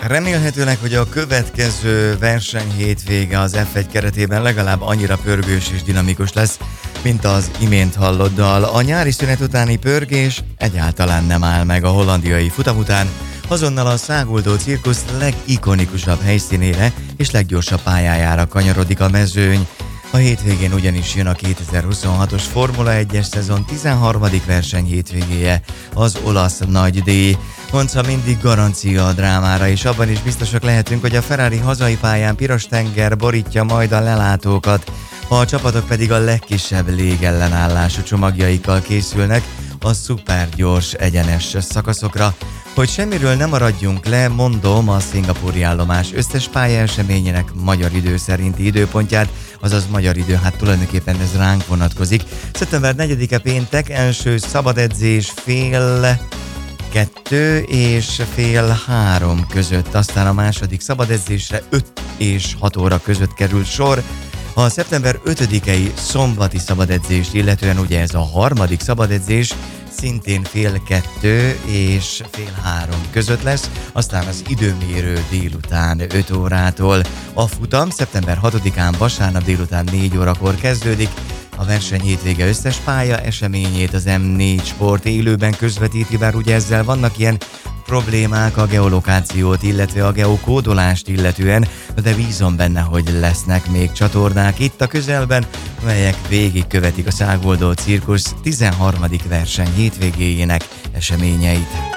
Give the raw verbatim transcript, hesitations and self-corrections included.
Remélhetőleg, hogy a következő verseny hétvége az ef egy keretében legalább annyira pörgős és dinamikus lesz, mint az imént hallott dal. A nyári szünet utáni pörgés egyáltalán nem áll meg a hollandiai futam után, azonnal a száguldó cirkusz legikonikusabb helyszínére és leggyorsabb pályájára kanyarodik a mezőny. A hétvégén ugyanis jön a kétezer-huszonhatos Formula egyes szezon tizenharmadik verseny hétvégéje, az olasz nagydíj. Monza mindig garancia a drámára, és abban is biztosak lehetünk, hogy a Ferrari hazai pályán piros tenger borítja majd a lelátókat, a csapatok pedig a legkisebb légellenállású csomagjaikkal készülnek a szupergyors egyenes szakaszokra. Hogy semmiről nem maradjunk le, mondom a szingapúri állomás összes pályaeseményének magyar idő szerinti időpontját, azaz magyar idő, hát tulajdonképpen ez ránk vonatkozik. szeptember negyedike péntek, első szabad edzés fél kettő és fél három között, aztán a második szabad edzésre öt és hat óra között kerül sor. A szeptember ötödikei szombati szabadedzést illetően ugye ez a harmadik szabadedzés szintén fél kettő és fél három között lesz, aztán az időmérő délután öt órától. A futam szeptember hatodikán vasárnap délután négy órakor kezdődik. A verseny hétvége összes pálya eseményét az em négy Sport élőben közvetíti, bár ugye ezzel vannak ilyen problémák a geolokációt, illetve a geokódolást illetően, de bízom benne, hogy lesznek még csatornák itt a közelben, melyek végigkövetik a száguldó cirkusz tizenharmadik verseny hétvégéjének eseményeit.